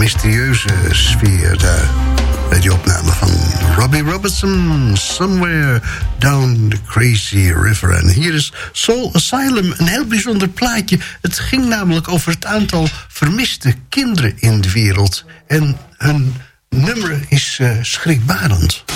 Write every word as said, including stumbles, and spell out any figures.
mysterieuze sfeer daar. Bij die opname van Robbie Robertson, Somewhere Down the Crazy River. En hier is Soul Asylum, een heel bijzonder plaatje. Het ging namelijk over het aantal vermiste kinderen in de wereld. En hun nummer is uh, schrikbarend.